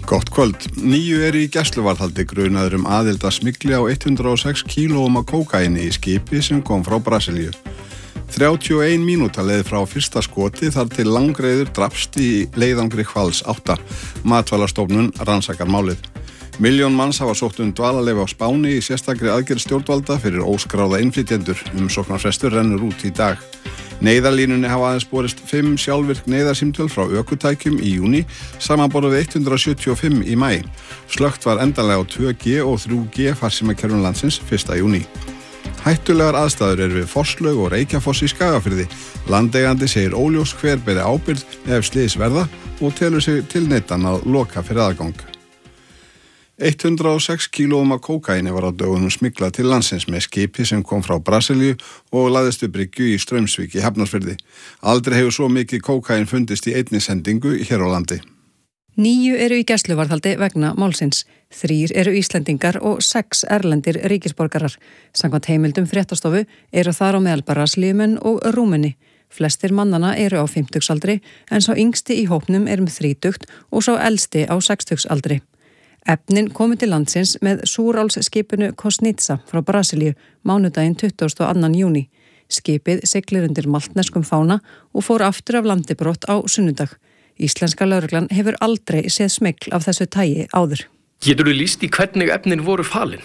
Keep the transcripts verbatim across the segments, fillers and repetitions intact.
Gott kvöld. Níu eru í gæsluvarðhaldi grunaður um aðild að smygli á hundrað og sex kílóum af kókaíni í skipi sem kom frá Brasilíu. þrjátíu og ein mínúta leið frá fyrsta skoti þar til langreiður drapst í leiðangri Hvals átta. Matvælastofnun rannsakar málið. Milljón manns hafa sótt um dvalarleyfi á Spáni í sérstakri aðgerð stjórnvalda fyrir óskráða innflytjendur. Umsóknarfrestur rennur út í dag. Neyðarlínunni hafa aðeins borist fimm sjálfvirk neyðarsímtöl frá ökutækjum í júní, samanborið við hundrað sjötíu og fimm í maí. Slökkt var endanlega á tvö G og þrjú G farsímakerfum landsins fyrsta júní. Hættulegar aðstæður eru við Fosslaug og Reykjafoss í Skagafirði. Landeigandi segir óljós hver beri ábyrgð ef slys verða og telur sig tilneyddan að loka fyrir aðgang. hundrað og sex kílóum af kókaíni var á dögunum smyglað til landsins með skipi sem kom frá Brasilíu og lagðist við bryggju í Straumsvík í Hafnarfirði. Aldrei hefur svo mikið kókaín fundist í einni sendingu hér á landi. Níu eru í gæsluvarðhaldi vegna málsins. Þrír eru Íslendingar og sex erlendir ríkisborgarar. Samkvæmt heimildum fréttastofu eru þar á meðal Brasilíumenn og Rúmeni. Flestir mannana eru á fimmtugsaldri en sá yngsti í hópnum er um þrítugt og sá elsti á sextugsaldri. Efnin komu til landsins með súrálsskipinu Kosnitsa frá Brasilíu mánudaginn tuttugasta og annan júní. Skipið siglir undir maltneskum fána og fór aftur af landi brott á sunnudag. Íslenska lögreglan hefur aldrei séð smygl af þessu tagi áður. Geturðu lýst í hvernig efnin voru falin?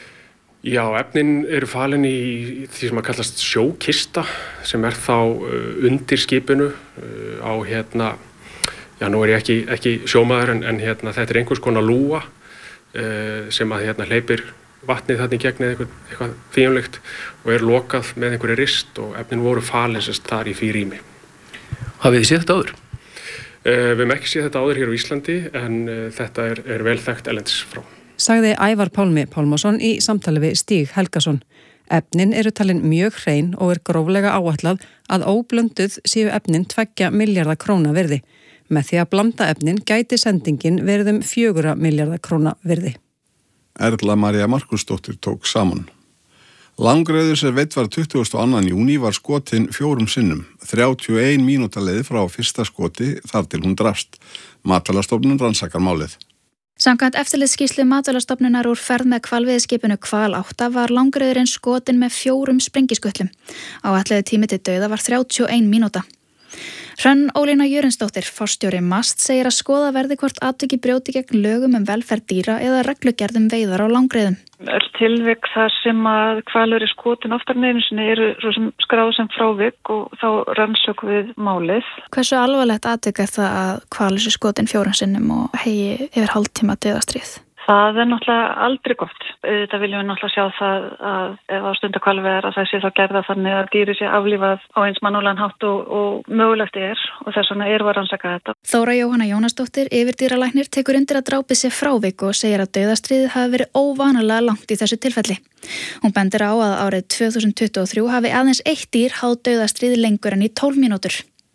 Já, efnin eru falin í því sem að kallast sjókista sem er þá undir skipinu á hérna. Já, nú er ég ekki, ekki sjómaður en, en hérna, þetta er einhvers konar lúa uh, sem að hérna, hleypir vatnið þarna í gegn eða eitthvað, eitthvað þýjumlegt og er lokað með einhverju rist og efnin voru falin sérst þar í því rými. Hafið þið séð þetta áður? Uh, við hefum ekki séð þetta áður hér á Íslandi en uh, þetta er, er vel þekkt erlendis frá. Sagði Ævar Pálmi Pálmason í samtali við Stíg Helgason. Efnin eru talin mjög hrein og er gróflega áætlað að óblönduð séu efnin tveggja milljarða króna virði. Með því að blanda efnin gæti sendingin verið um fjögurra milljarða króna virði. Erla María Markusdóttir tók saman. Langreiður sem veitt var tuttugasta og annan júní var skotin fjórum sinnum. þrjátíu og ein mínúta leið frá fyrsta skoti þar til hún drapst. Matvælastofnun rannsakar málið. Samkvæmt eftirlitsskýrslu Matvælastofnunar úr ferð með hvalveiðiskipinu Hval átta var langreiðurinn skotin með fjórum sprengiskutlum. Áætlaður tími til dauða var þrjátíu og ein mínúta. Hrönn Ólína Jörinsdóttir, forstjóri MAST, segir að skoða verði hvort atviki brjóti gegn lögum um velferð dýra eða reglugerðum veiðar á langreiðum. Öll tilvik þar sem að hvalur er skotin oftar en einu sinni eru svo sem skráð sem frávik og þá rannsökum við málið. Hversu alvarlegt atvik er það að hvalur sé skotin fjórum sinnum og hegi yfir hálftíma dauðastríð? Það er náttúrulega aldrei gott. Þetta viljum við náttúrulega sjá það að ef á stundakvalveðar að það sé þá gerða þannig að dýri sé aflífað á eins mannúðlegan hátt og, og mögulegt er og þess vegna er að rannsaka þetta. Þóra Jóhanna Jónasdóttir, yfirdýralæknir, tekur undir að drápið sé frávik og segir að dauðastríðið hafi verið óvanalega langt í þessu tilfelli. Hún bendir á að árið tvö þúsund tuttugu og þrjú hafi aðeins eitt dýr háð dauðastríð lengur en í tólf mínútur.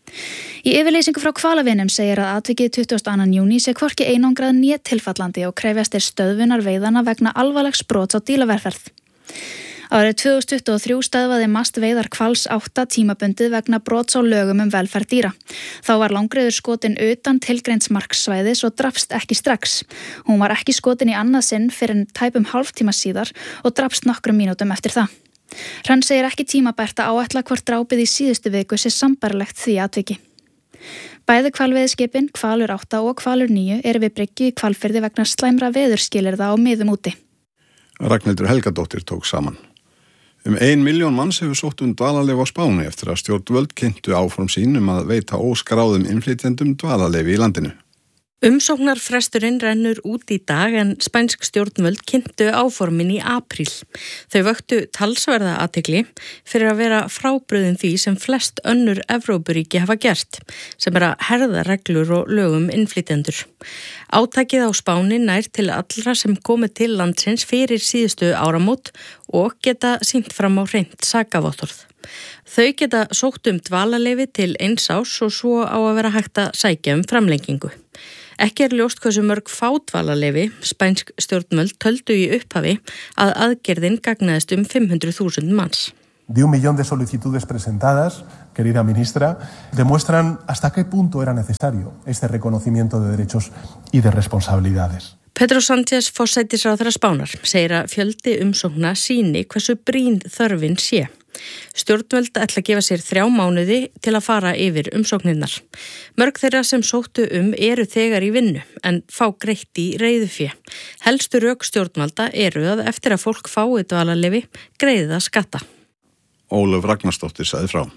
Í yfirlýsingu frá hvalavinum segir að atvikið tuttugasta og annan júní sé hvorki einangrað né tilfallandi og krefjast er stöðvunar veiðana vegna alvarlegs brots á dýravelferð. Árið tvö þúsund tuttugu og þrjú stöðvaði MAST veiðar Hvals átta tímabundið vegna brots á lögum um velferð dýra. Þá var langreiður skotin utan tilgreinds marksvæðis og drapst ekki strax. Hún var ekki skotin í annað sinn fyrir en tæpum hálftíma síðar og drapst nokkrum mínútum eftir það. Hrönn segir ekki tímabært að áætla hvort drápið í síðustu viku sé sambærilegt því atviki. Bæði hvalveiðiskipin, Hvalur átta og Hvalur níu eru við bryggju í Hvalfirði vegna slæmra veðurskilyrða á miðum úti. Ragnhildur Helgadóttir tók saman. Um ein milljón manns hefur sótt um dvalarleyfi á Spáni eftir að stjórnvöld kynntu áform sín um að veita óskráðum innflytjendum dvalarleyfi í landinu. Umsóknarfresturinn rennur út í dag en spænsk stjórnvöld kynntu áformin í apríl. Þau vöktu talsverða athygli fyrir að vera frábrugðin því sem flest önnur Evrópuríki hafa gert, sem er að herða reglur og lögum innflytjendur. Átakið á Spáni nær til allra sem komi til landsins fyrir síðustu áramót og geta sýnt fram á hreint sakavottorð. Þau geta sótt um dvalarleyfi til eins árs og svo á að vera hægt að sækja um framlengingu. Ekki er ljóst hversu mörg fá dvalarleyfi, spænsk stjórnvöld töldu í upphafi að aðgerðin gagnaðist um fimm hundruð þúsund manns. de un millón de solicitudes presentadas, querida ministra, demuestran hasta qué punto era necesario este reconocimiento de derechos y de responsabilidades. Pedro Sánchez, forsætisráðherra Spánar, segir að fjöldi umsókna sýni hversu brýn þörfin sé. Stjórnvöld ætla að gefa sér þrjá mánuði til að fara yfir umsóknirnar. Mörg þeirra sem sóttu um eru þegar í vinnu en fá greitt í reiðufé. Helstu rök stjórnvalda eru að eftir að fólk fái dvalarleyfi greiði það skatta. Ólöf Ragnarsdóttir sagði frá.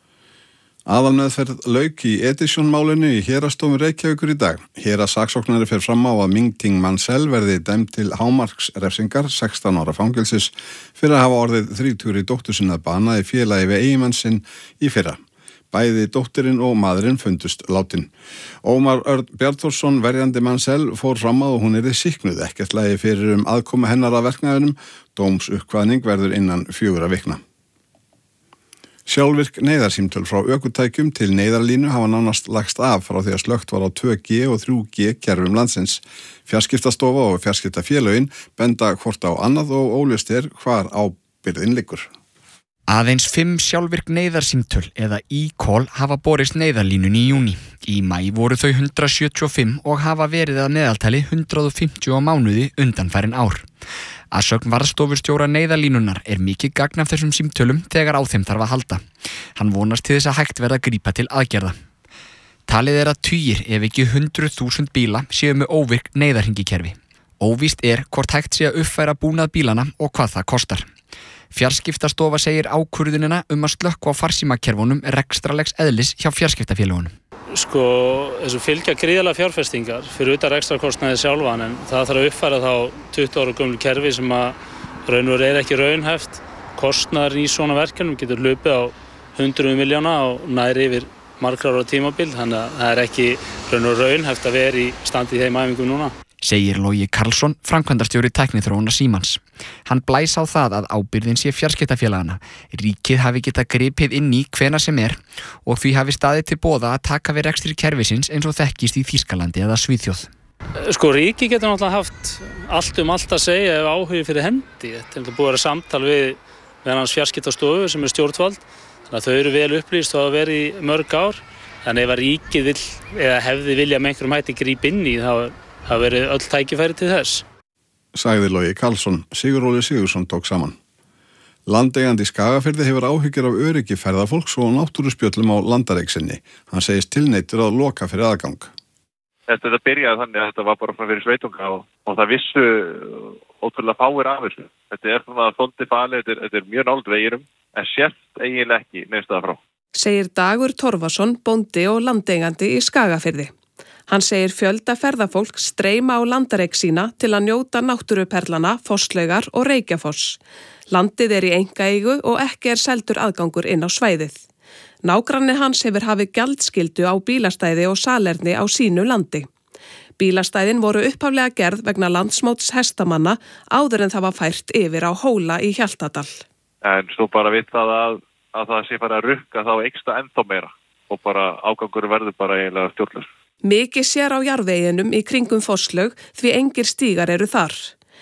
Aðalmeðferð lauk í Edison-málinu í Héraðsdómi Reykjavíkur í dag. Héraðssaksóknari fer fram á að Ming Ting Mansell verði dæmd til hámarksrefsingar sextán ára fangelsis fyrir að hafa orðið þrítugur í dóttur sinna bana í félagi við eiginmann sinn í fyrra. Bæði dóttirinn og maðurinn fundust látin. Ómar Örn Bjarnþórsson, verjandi Mansell, fór fram að hún yrði sýknuð, ekkert lagi fyrir um aðkomu hennar að verknaðinum. Dómsuppkvaðning verður innan fjögurra vikna. Sjálfvirk neyðarsímtöl frá ökutækjum til neyðarlínu hafa nánast lagst af frá því að slökkt var á tvö G og þrjú G kerfum landsins. Fjarskiptastofa og fjarskiptafélögin benda hvort á annað og óljóst er hvar ábyrgðin liggur. Aðeins fimm sjálfvirk neyðarsímtöl eða e-call hafa borist neyðarlínun í júní. Í maí voru þau hundrað sjötíu og fimm og hafa verið að meðaltali hundrað fimmtíu á mánuði undanfærin ár. Að sögn varðstofustjóra neyðarlínunar er mikið gagn af þessum símtölum þegar á þeim þarf að halda. Hann vonast til þess að hægt verða að grípa til aðgerða. Talið er að tugir ef ekki hundruð þúsund bíla séu með óvirk neyðarhringikerfi. Óvíst er hvort hægt sé að uppfæra búnað bílana og hvað það kostar. Fjarskiptastofa segir ákvörðunina um að slökkva á farsímakerfunum rekstrarlegs eðlis hjá fjarskiptafélögunum. Sko, þessu fylgja gríðarlega fjárfestingar fyrir utan rekstrarkostnaði sjálfan en það þarf að uppfæra þá tuttugu ára gömlu kerfi sem að raunveru er ekki raunhæft. Kostnaður í svona verkefnum getur hlupið á hundruð miljóna og næri yfir margra ára tímabil, þannig að það er ekki raunveru raunhæft að vera í standi í þeim æfingum núna. Segir Logi Karlsson, framkvæmdastjóri tækniþróunar Símans. Hann blæs á það að ábyrgðin sé fjarskiptafélagana. Ríkið hafi getað gripið inn í hvena sem er og því hafi staðið til boða að taka við rekstri kerfisins eins og þekkist í Þýskalandi eða Svíþjóð. Sko, ríkið getur náttúrulega haft allt um allt að segja ef áhugi fyrir hendi. Þetta er búið að vera samtal við með hans fjarskiptastofu sem er stjórnvald. Þannig að þau eru vel upplýst og hafa verið í mörg ár. Þannig ef að ríkið vill, eða hefði vilja með einhverjum hætti grípa inn í þá Það verið öll tækifæri til þess. Sagði Logi Karlsson, Siguróli Sigursson tók saman. Landeigandi í Skagafirði hefur áhyggjur af öryggi ferðafólks og náttúruspjöllum á landareiksinni. Hann segist tilneyddur að loka fyrir aðgang. Þetta byrjaði þannig að þetta var bara fyrir sveitunga og, og það vissu ótrúlega fáir af þessu. Þetta er svona þóndi fali, þetta er, þetta er mjög nálægt vegirum, en sérst eiginlega ekki neðstaða frá. Segir Dagur Torfason, bóndi og landeigandi í Skagafirði. Hann segir fjölda ferðafólk streyma á landareik sína til að njóta náttúruperlana, Fosslaugar og Reykjafoss. Landið er í einkaeigu og ekki er seldur aðgangur inn á svæðið. Nágranni hans hefur hafið gjaldskyldu á bílastæði og salerni á sínu landi. Bílastæðin voru upphaflega gerð vegna landsmóts hestamanna áður en það var fært yfir á Hóla í Hjaltadal. En svo bara við það að, að það sé bara að rukka þá ekstra ennþá meira og bara ágangur verður bara eiginlega stjórnlaus. Mikið sér á jarðveginum í kringum Fosslaug því engir stígar eru þar.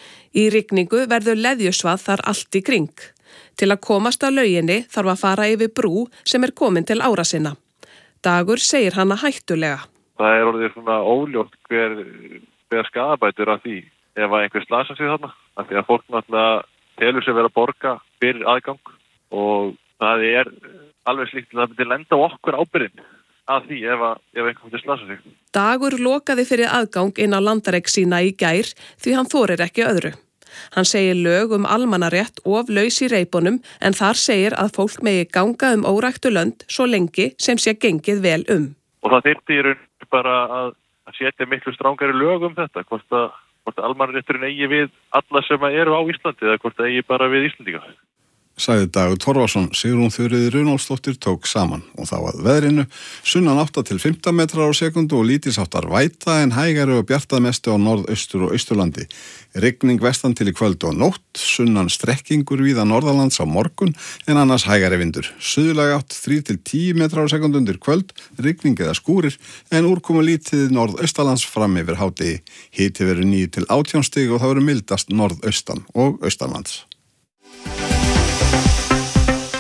Í rigningu verður leðjusvað þar allt í kring. Til að komast á lauginni þarf að fara yfir brú sem er komin til ára sinna. Dagur segir hana hættulega. Það er orðið svona óljótt hver, hver skaðabætur af því ef að einhver slasa sig þarna. Af því að fólk náttúrulega telur sig vera að borga fyrir aðgang og það er alveg slíkt að það byrja lenda okkur ábyrgðin að því ef, að, ef einhvern veginn slasa sig. Dagur lokaði fyrir aðgang inn á landareik sína í gær því hann þorir ekki öðru. Hann segir lög um almannarétt of laus í reipunum en þar segir að fólk megi ganga um óræktu lönd svo lengi sem sé gengið vel um. Og það þyrfti í raun bara að, að setja miklu strángari lög um þetta, hvort að, hvort að almannarétturinn eigi við alla sem eru á Íslandi eða hvort það eigi bara við Íslandinga. Sagði Dagur Torfason, Sigrún Þuríður Runólfsdóttir tók saman og þá að veðrinu sunnan átta til fimmtán metrar á sekundu og lítilsháttar væta en hægari og bjartað mestu á norðaustur og austurlandi. Rigning vestan til í kvöld og nótt, sunnan strekkingur víða norðalands á morgun en annars hægari vindur. Suðlæg átt þrír til tíu metrar á sekundu undir kvöld, rigning eða skúrir en úrkomu lítið norðaustalands fram yfir hádegi. Hiti verður níu til átján stig og það verður mildast norðaustan og austanlands.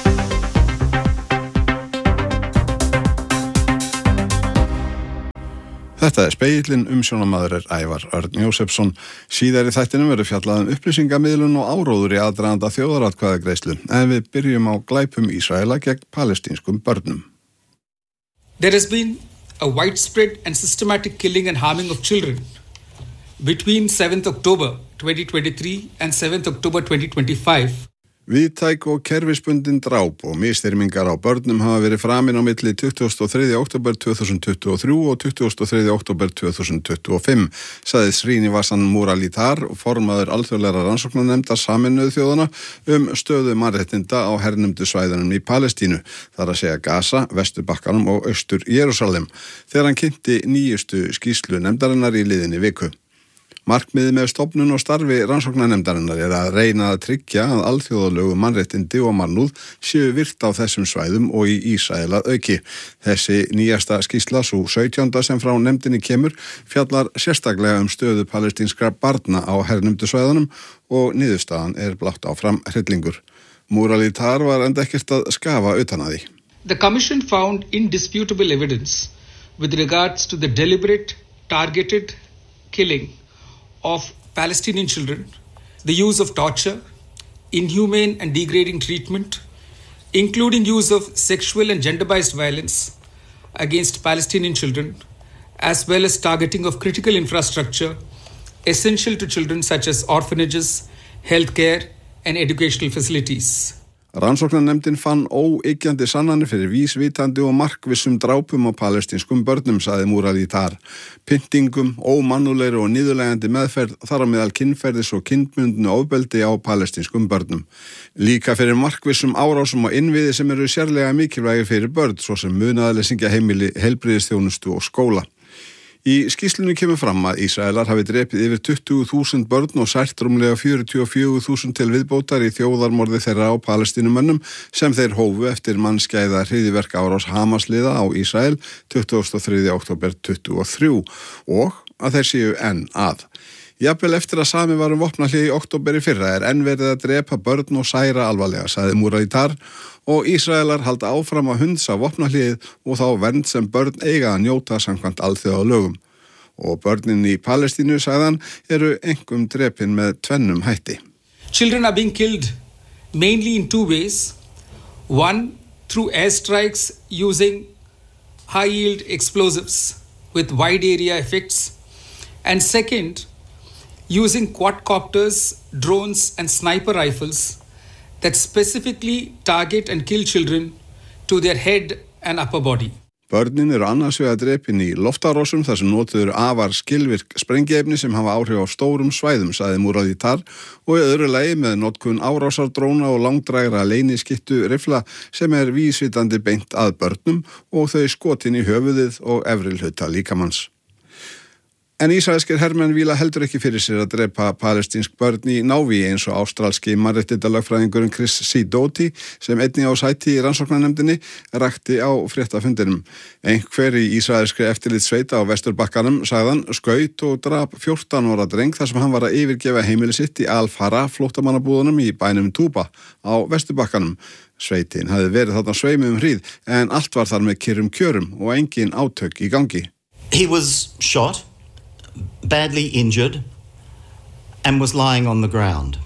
Þetta er Speillin, umsjónamaður er Ævar Örn Jósefsson. Síðar í þættinum verður fjallað um upplýsingamiðlun og áróður í aðdraganda þjóðaratkvæðagreiðslu, en við byrjum á glæpum Ísraela gegn palestínskum börnum. There has been a widespread and systematic killing and harming of children between seventh October twenty twenty-three and seventh October twenty twenty-five. Víðtæk og kerfisbundin dráp og misþyrmingar á börnum hafa verið framin á milli tuttugasta og þriðja október tvö þúsund tuttugu og þrjú og tuttugasta og þriðja október tvö þúsund tuttugu og fimm, sagði Srinivasan Muralidhar, formaður alþjóðlegra rannsóknarnefndar Sameinuðu þjóðanna um stöðu mannréttinda á hernumdu svæðunum í Palestínu, þar að segja Gaza, Vesturbakkanum og Austur Jerúsalem, þegar hann kynnti nýjustu skýrslu nefndarinnar í liðinni viku. Markmiðið með stofnun og starfi rannsóknarnefndarinnar er að reyna að tryggja að alþjóðalögu mannréttindi og mannúð séu virt á þessum svæðum og í Ísrael að auki. Þessi nýjasta skýrsla, sú sautjánda sem frá nefndinni kemur, fjallar sérstaklega um stöðu palestínskra barna á hernumdu svæðunum og niðurstaðan er blátt áfram hryllingur. Muralidhar var enda ekkert að skafa utan að því. The commission found indisputable evidence with regards to the deliberate, targeted killing of Palestinian children, the use of torture, inhumane and degrading treatment, including use of sexual and gender-based violence against Palestinian children, as well as targeting of critical infrastructure essential to children such as orphanages, healthcare and educational facilities. Rannsóknarnefndin fann óyggjandi sannanir fyrir vísvitandi og markvissum drápum á palestínskum börnum, sagði Muralidhar. Pyntingum, ómannulegri og niðurlegandi meðferð, þar á meðal kynferðis og kynbundnu ofbeldi á palestínskum börnum. Líka fyrir markvissum árásum og innviði sem eru sérlega mikilvægir fyrir börn, svo sem munaðarleysingjaheimili, heilbrigðisþjónustu og skóla. Í skýrslunni kemur fram að Ísraelar hafi drepið yfir tuttugu þúsund börn og sært rúmlega fjörutíu og fjögur þúsund til viðbótar í þjóðarmorði þeirra á palestínumönnum sem þeir hófu eftir mannskæða hryðjuverkaárás Hamasliða á Ísrael tuttugasta og þriðja október tuttugu og þrjú og að þeir séu enn að. Jafnvel eftir að sami var um vopnahlé í október í fyrra er enn verið að drepa börn og særa alvarlega, sagði Muralidhar, og Ísraelar halda áfram að hundsa vopnahléið og þá vernd sem börn eiga að njóta samkvæmt alþjóðalögum. Og börnin í Palestínu, sagðan, eru einkum drepin með tvennum hætti. Children are being killed mainly in two ways. One, through airstrikes using high-yield explosives with wide area effects. And second, using quadcopters, drones and sniper rifles that specifically target and kill children to their head and upper body. Börnin eru annars vegar drepin í loftárásum þar sem notuður afar skilvirk sprengiefni sem hafa áhrif á stórum svæðum, sagði Muralidhar, og í öðru lagi með notkun árásardróna og langdrægra leyniskittu rifla sem er vísvitandi beint að börnum og þau skotin í höfuðið og efri hluta líkamanns. En ísraelskir hermenn víla heldur ekki fyrir sér að drepa palestínsk börn í návíi eins og ástralski mannréttindalögfræðingurinn Chris Sidoti sem einnig á sæti í rannsóknarnefndinni rakti á fréttafundinum. Einhver í ísraelskri eftirlitssveita á Vesturbakkanum, sagðan, skaut og drap fjórtán ára dreng þar sem hann var að yfirgefa heimili sitt í Al-Farah flóttamannabúðunum í bænum Tuba á Vesturbakkanum. Sveitin hafði verið þarna sveimi um hríð en allt var þar með kyrrum kjörum og engin átök í gangi. He was shot, badly injured, and was lying on the ground.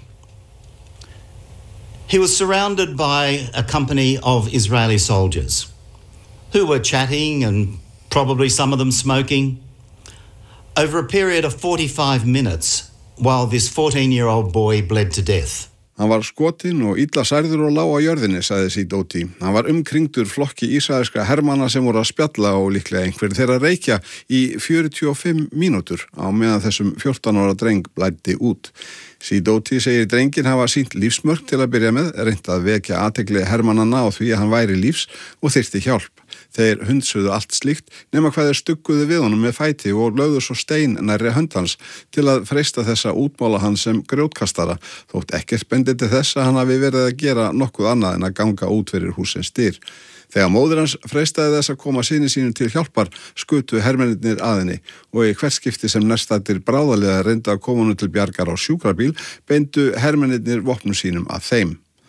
He was surrounded by a company of Israeli soldiers who were chatting and probably some of them smoking over a period of forty-five minutes while this fourteen-year-old boy bled to death. Hann var skotinn og illa særður og lá á jörðinni, sagði Sidoti. Hann var umkringdur flokki ísraelskra hermanna sem voru að spjalla og líklega einhverjir þeirra reykja í fjörutíu og fimm mínútur á meðan þessum fjórtán ára dreng blæddi út. Sidoti segir drengin hafa sýnt lífsmörk til að byrja með, reynt að vekja athygli hermannanna á því að hann væri lífs og þyrfti hjálp. Þeir hundsuðu allt slíkt nema hvað þeir stugguðu við honum með fæti og lögðu svo stein nærri hönd hans til að freista þessa útmála hans sem grjótkastara, þótt ekkert bendi til þess að hann hafi verið að gera nokkuð annað en að ganga út fyrir húsins dyr. Þegar móðir hans freistaði þess að koma syni sínum til hjálpar, skutu hermennirnir að henni og í hvert skipti sem næstættir bráðalega reynda að koma honum til bjargar á sjúkrabíl, beindu hermennirnir vopnum sínum að þeim.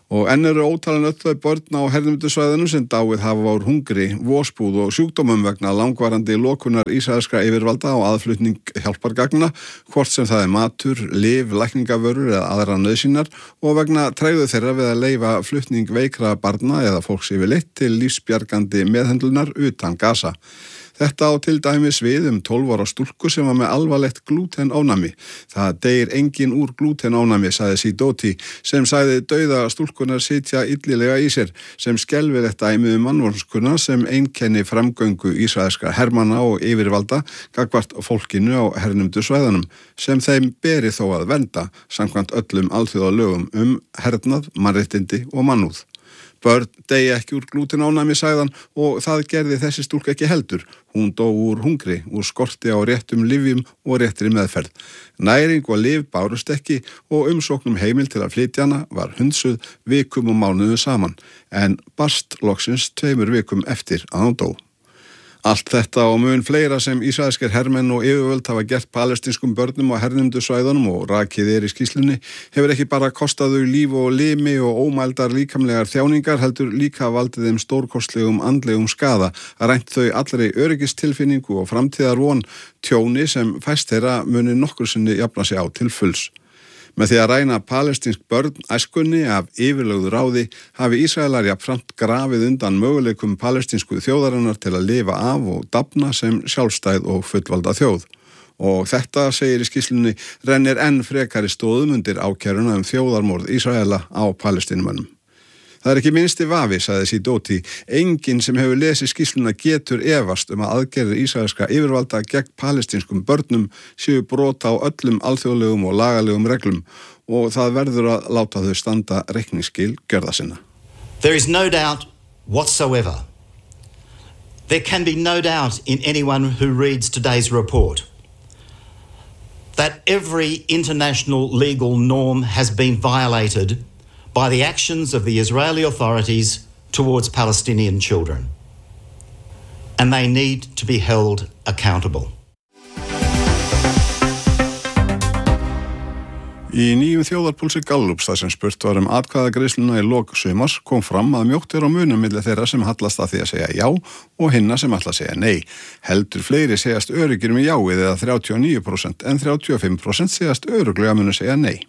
Og enn eru ótalin öll þau börn á hernumdusvæðinu sem dáið hafa úr hungri, vosbúð og sjúkdómum vegna langvarandi lokunar ísraelskra yfirvalda á aðflutning hjálpargagna, hvort sem það er matur, lyf, lækningavörur eða aðra nauðsynjar og vegna tregðu þeirra við að leyfa flutning veikra barna eða fólks yfirleitt til lífsbjargandi meðhendlunar utan Gaza. Þetta á til dæmis við um tólf ára stúlku sem var með alvarlegt glútenónæmi. Það deyr engin úr glútenónæmi, sagði Sidoti, sem sagði dauða stúlkunar sitja illilega í sér, sem skelfilegt dæmi um mannvonskuna sem einkenni framgöngu ísraelskra hermanna og yfirvalda gagnvart fólkinu á hernumdu svæðunum, sem þeim beri þó að vernda, samkvæmt öllum alþjóðalögum um hernað, mannréttindi og mannúð. Börn deyja ekki úr glútenónæmi, sagðan, og það gerði þessi stúlka ekki heldur. Hún dó úr hungri, úr skorti á réttum lyfjum og réttri meðferð. Næring og lyf bárust ekki og umsóknum heimil til að flytja hana var hundsuð vikum og mánuðu saman, en barst loksins tveimur vikum eftir að hún dó. Allt þetta og mun fleira sem ísraelskir hermenn og yfirvöld hafa gert palestinskum börnum á hernumdu svæðunum og rakið er í skýrslunni hefur ekki bara kostað þau líf og limi og ómældar líkamlegar þjáningar, heldur líka valdið þeim stórkostlegum andlegum skaða, rænt þau allri öryggistilfinningu og framtíðarvon, tjóni sem fæst þeirra muni nokkur sinni jafna sig á til fulls. Með því að ræna palestinsk börn æskunni af yfirlögðu ráði hafi Ísraelar jafnframt grafið undan möguleikum palestinsku þjóðarinnar til að lifa af og dafna sem sjálfstæð og fullvalda þjóð. Og þetta, segir í skýrslunni, rennir enn frekari stoðum undir ákæruna um þjóðarmorð Ísraela á palestinumönnum. Það er ekki minnsti vafi, sagði Sidoti. Enginn sem hefur lesið skýrsluna getur efast um að aðgerðir ísraelskra yfirvalda gegn palestinskum börnum séu brot á öllum alþjóðlegum og lagalegum reglum og það verður að láta þau standa reikningsskil gjörða sinna. There is no doubt whatsoever. There can be no doubt in anyone who reads today's report that every international legal norm has been violated by the actions of the Israeli authorities towards Palestinian children. And they need to be held accountable. Í nýjum þjóðarpúlsi Gallups, þar sem spurt var um atkvæðagreiðsluna í lok sumars, kom fram að mjótt er á munum milli þeirra sem hallast að því að segja já og hinna sem ætla að segja nei. Heldur fleiri segjast öruggir með jáið eða þrjátíu og níu prósent en þrjátíu og fimm prósent segjast örugglega munu segja nei.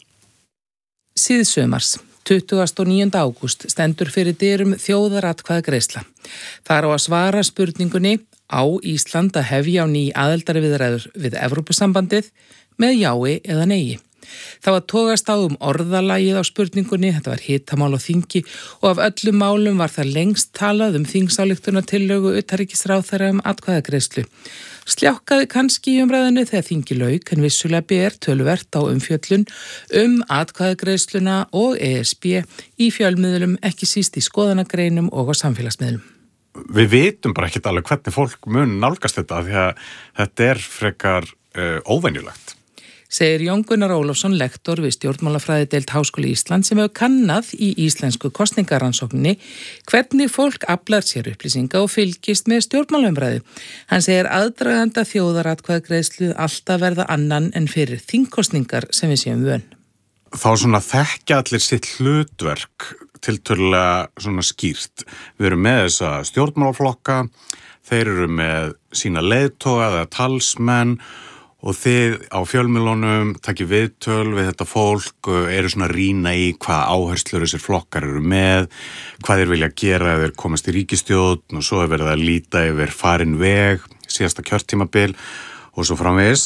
Síðsumars, tuttugasta og níunda ágúst, stendur fyrir dyrum þjóðaratkvæðagreiðsla. Það er á að svara spurningunni á Ísland að hefja á ný aðildarviðræður við Evrópusambandið með jái eða nei. Það var togast á um orðalagið á spurningunni, þetta var hitamál og þingi og af öllum málum var það lengst talað um þingsályktunartillögu utanríkisráðherra um atkvæðagreiðslu. Sljákkaði kannski í umræðinu þegar þingi lauk en vissulega ber töluvert á umfjöllun um atkvæðagreiðsluna og E S B í fjölmiðlum, ekki síst í skoðanagreinum og á samfélagsmiðlum. Við vitum bara ekkert alveg hvernig fólk mun nálgast þetta því að þetta er frekar uh, óvenjulegt. Segir Jón Gunnar Ólafsson, lektor við stjórnmálafræðideild Háskóli Íslands sem hefur kannað í íslensku kosningarannsókninni hvernig fólk aflar sér upplýsinga og fylgist með stjórnmálaumræðu. Hann segir aðdraganda þjóðaratkvæðagreiðslu alltaf verða annan en fyrir þingkosningar sem við séum vön. Þá svona þekkja allir sitt hlutverk tiltölulega svona skýrt. Við erum með þessa stjórnmálaflokka, þeir eru með sína leiðtoga eða talsmenn og þið á fjölmiðlunum takið viðtöl við þetta fólk, eru svona rýna í hvað áherslur þessir flokkar eru með, hvað þeir vilja gera ef þeir komast í ríkisstjórn og svo er verið að líta yfir farin veg, síðasta kjörtímabil og svo framvegis.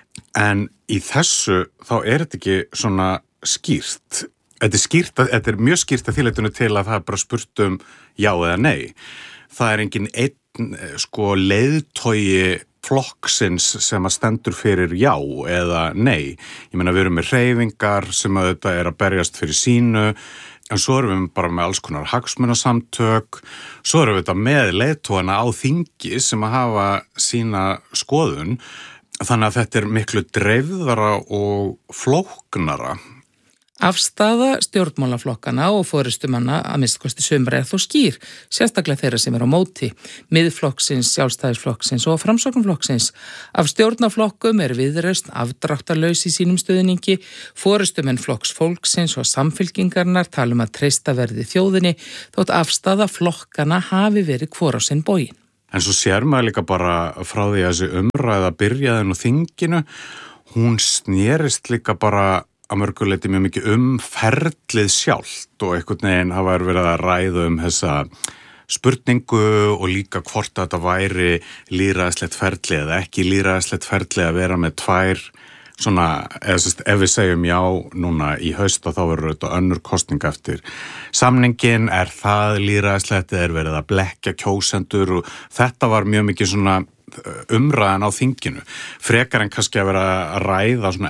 En í þessu þá er þetta ekki svona skýrt. Þetta er, skýrt að, þetta er mjög skýrt að þýleitinu til að það er bara spurt um já eða nei. Það er engin einn sko leiðtogi flokksins sem að stendur fyrir já eða nei. Ég meina við erum með hreyfingar sem að þetta er að berjast fyrir sínu, en svo erum við bara með alls konar hagsmunasamtök, svo erum við þetta með leiðtogana á þingi sem að hafa sína skoðun, þannig að þetta er miklu dreifðara og flóknara. Afstaða stjórnmálaflokkana og forystumanna að minnstakosti sumra er þó skýr, sérstaklega þeirra sem er á móti, Miðflokksins, Sjálfstæðisflokksins og Framsóknarflokksins. Af stjórnarflokkum er Viðreisn afdráttarlaus í sínum stuðningi, forystumenn Flokks fólksins og Samfylkingarnar tala um að treysta verði þjóðinni, þótt afstaða flokkana hafi verið hvor á sinn bógin. En svo sér maður líka bara frá því að þessi umræða byrjaði á þinginu, hún snerist líka bara að mörguleiti mjög mikið um ferlið sjálft og einhvern veginn hafa verið að ræða um þessa spurningu og líka hvort þetta væri lýðræðislegt ferli eða ekki lýðræðislegt ferli að vera með tvær svona, eða sérst, ef við segjum já núna í haust og þá verður þetta önnur kosning eftir samningin, er það lýðræðislegt eða er verið að blekkja kjósendur og þetta var mjög mikið svona umræðan á þinginu, frekar en kannski að vera að ræða svona